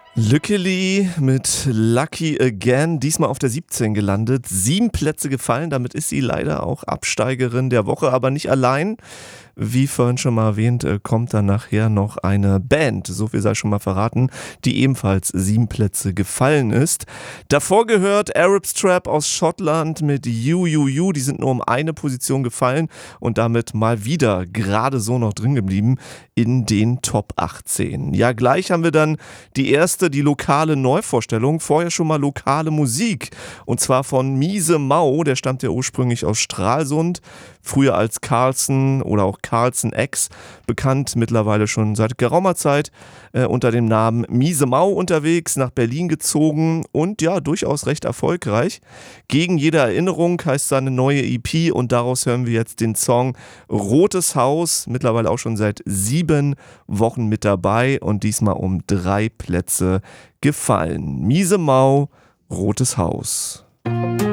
Lückeli mit Lucky Again, diesmal auf der 17 gelandet. 7 Plätze gefallen, damit ist sie leider auch Absteigerin der Woche, aber nicht allein. Wie vorhin schon mal erwähnt, kommt dann nachher noch eine Band, so viel sei schon mal verraten, die ebenfalls 7 Plätze gefallen ist. Davor gehört Arab Strap aus Schottland mit You, You, You, die sind nur um eine Position gefallen und damit mal wieder gerade so noch drin geblieben in den Top 18. Ja, gleich haben wir dann die lokale Neuvorstellung, vorher schon mal lokale Musik und zwar von Miese Mau, der stammt ja ursprünglich aus Stralsund, früher als Carlson oder auch Carlson X bekannt, mittlerweile schon seit geraumer Zeit unter dem Namen Miese Mau unterwegs, nach Berlin gezogen und ja, durchaus recht erfolgreich. Gegen jede Erinnerung heißt seine neue EP und daraus hören wir jetzt den Song Rotes Haus, mittlerweile auch schon seit 7 Wochen mit dabei und diesmal um 3 Plätze gefallen. Miese Mau, Rotes Haus.